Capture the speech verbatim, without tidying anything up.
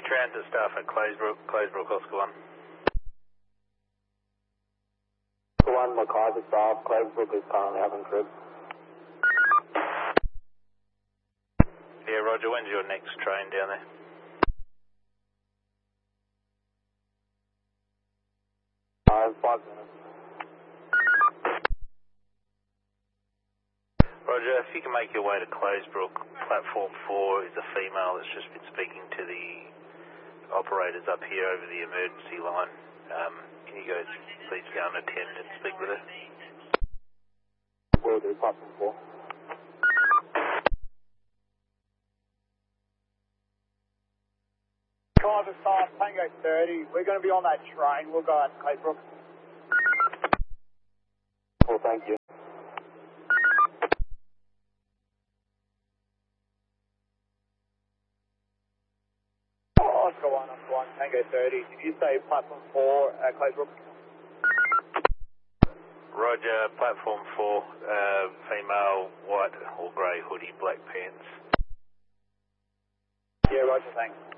transit staff at Claysbrook, Claysbrook, Oscar one. Oscar one, Mackay staff, Claysbrook is currently having trips. Yeah, Roger, when's your next train down there? Uh, five minutes. Roger, if you can make your way to Claysbrook, platform four is a female that's just been speaking to the operators up here over the emergency line. Um, can you guys please go and attend and speak with her? Will do, platform four. Driver staff, Tango thirty, we're going to be on that train, we'll go out to Claysbrook. Well, thank you. Oscar one, Oscar one, Tango thirty. Did you say platform four at Claysbrook? Roger, platform four, uh, female, white or grey hoodie, black pants. Yeah, Roger, thanks.